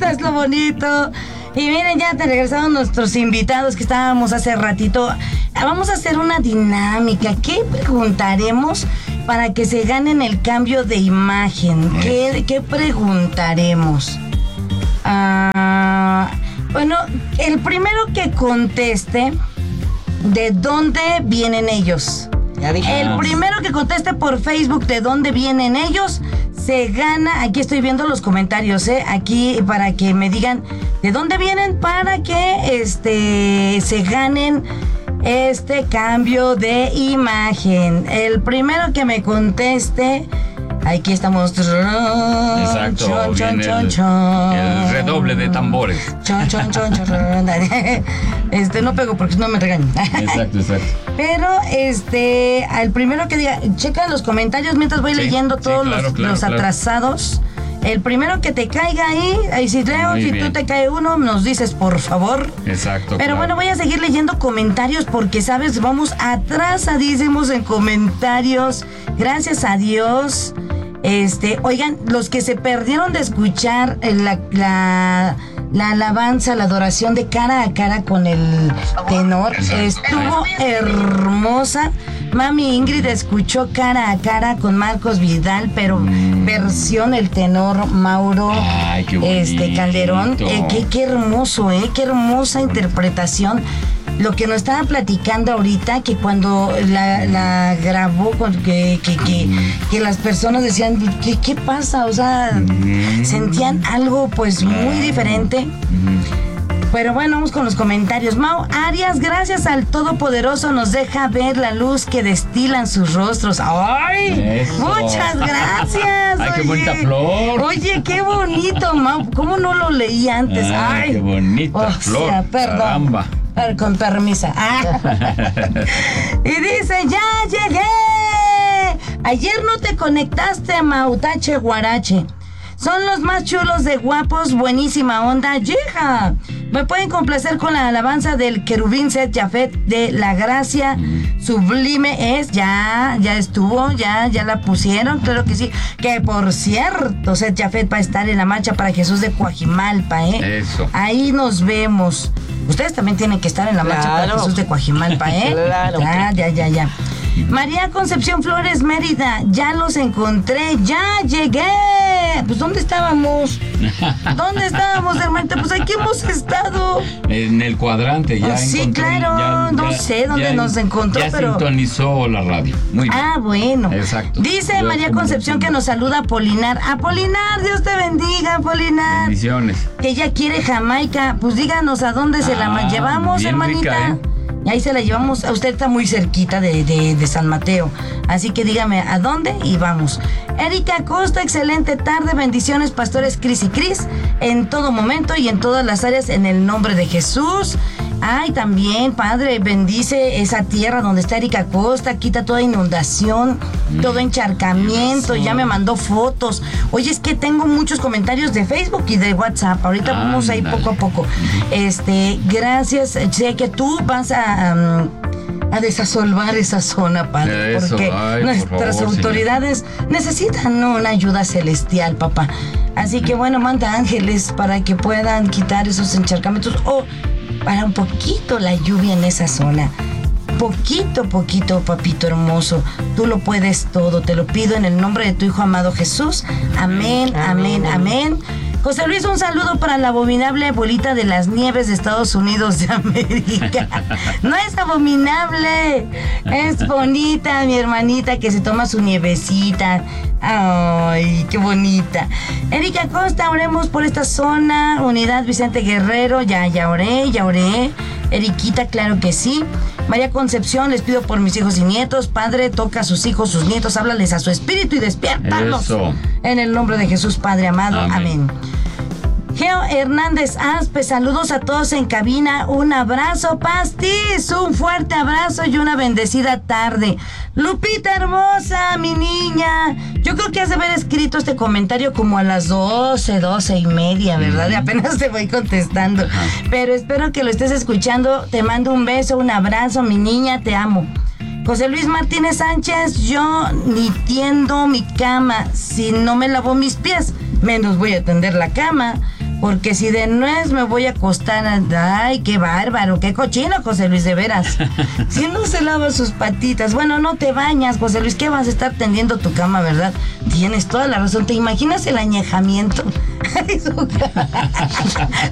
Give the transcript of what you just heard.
Eso es lo bonito. Y miren, ya te regresaron nuestros invitados que estábamos hace ratito. Vamos a hacer una dinámica. ¿Qué preguntaremos para que se ganen el cambio de imagen? ¿Qué preguntaremos? Bueno, el primero que conteste, ¿de dónde vienen ellos? El primero que conteste por Facebook de dónde vienen ellos, se gana. Aquí estoy viendo los comentarios, aquí para que me digan de dónde vienen, para que se ganen este cambio de imagen. El primero que me conteste, aquí estamos. Exacto. El redoble de tambores. No pego porque no me regañan. Exacto. Pero al primero que diga, checa los comentarios mientras voy leyendo todos los atrasados. El primero que te caiga ahí si leo, si tú te cae uno, nos dices por favor. Exacto. Pero bueno, voy a seguir leyendo comentarios porque, ¿sabes? Vamos atrasadísimos en comentarios. Gracias a Dios. Oigan, los que se perdieron de escuchar la alabanza, la adoración de cara a cara con el tenor, estuvo hermosa. Mami Ingrid escuchó cara a cara con Marcos Vidal, pero versión el tenor Mauro. Ay, qué bonito. Calderón. Qué hermoso, qué hermosa interpretación. Lo que nos estaba platicando ahorita, que cuando la grabó, que las personas decían, ¿qué pasa? O sea, sentían algo pues muy diferente. Pero bueno, vamos con los comentarios. Mau Arias, gracias al Todopoderoso nos deja ver la luz que destilan sus rostros. ¡Ay! Eso. Muchas gracias. ¡Ay, qué bonita flor! Oye, qué bonito, Mau. ¿Cómo no lo leí antes? ¡Ay! ¡Qué bonita flor! Perdón. Caramba. Con permiso. Y dice, ¡ya llegué! Ayer no te conectaste, Mautache Guarache. Son los más chulos de guapos, buenísima onda, ¡yeja! Me pueden complacer con la alabanza del querubín Seth Jafet de La Gracia Sublime es, ya estuvo, ya la pusieron, claro que sí. Que por cierto, Seth Jafet va a estar en la marcha para Jesús de Coajimalpa, Eso. Ahí nos vemos. Ustedes también tienen que estar en la marcha para Jesús de Coajimalpa, Claro. Ya. María Concepción Flores Mérida, ya los encontré, ya llegué. Pues ¿dónde estábamos? Hermanita? Pues aquí hemos estado. En el cuadrante, ya sí, encontré, claro, no sé dónde nos encontró, pero sintonizó la radio. Muy bien. Bueno. Exacto. Dice María Concepción que nos saluda Apolinar. Apolinar, Dios te bendiga, Apolinar. Bendiciones. Que ella quiere Jamaica. Pues díganos a dónde se la llevamos, bien hermanita. rica, Y ahí se la llevamos. A usted está muy cerquita de San Mateo. Así que dígame a dónde y vamos. Erika Costa, excelente tarde. Bendiciones, pastores Cris y Cris. En todo momento y en todas las áreas, en el nombre de Jesús. Ay, también, Padre, bendice esa tierra donde está Erika Costa. Quita toda inundación, todo encharcamiento. Ya me mandó fotos. Oye, es que tengo muchos comentarios de Facebook y de WhatsApp. Ahorita vamos a ir poco a poco. Gracias. Sé que tú vas a desasolvar esa zona, Padre. Eso, porque nuestras autoridades necesitan una ayuda celestial, papá. Así que bueno, manda ángeles para que puedan quitar esos encharcamientos o para un poquito la lluvia en esa zona. Poquito, papito hermoso. Tú lo puedes todo. Te lo pido en el nombre de tu Hijo amado Jesús. Amén. José Luis, un saludo para la abominable bolita de las nieves de Estados Unidos de América. No es abominable, es bonita, mi hermanita que se toma su nievecita. Ay, qué bonita. Erika Costa, oremos por esta zona. Unidad Vicente Guerrero, ya oré. Eriquita, claro que sí. María Concepción, les pido por mis hijos y nietos. Padre, toca a sus hijos, sus nietos, háblales a su espíritu y despiértalos. Eso. En el nombre de Jesús, Padre amado. Amén. Geo Hernández Aspe, saludos a todos en cabina. Un abrazo, Pastis. Un fuerte abrazo y una bendecida tarde. Lupita hermosa, mi niña. Yo creo que has de haber escrito este comentario como a las 12:30, ¿verdad? Y apenas te voy contestando. Pero espero que lo estés escuchando. Te mando un beso, un abrazo, mi niña. Te amo. José Luis Martínez Sánchez, yo ni tiendo mi cama. Si no me lavo mis pies, menos voy a tender la cama. porque si de nuez me voy a acostar, ay, qué bárbaro, qué cochino, José Luis, de veras. Si no se lava sus patitas, bueno, no te bañas, José Luis, ¿qué vas a estar tendiendo tu cama, verdad? Tienes toda la razón, ¿te imaginas el añejamiento?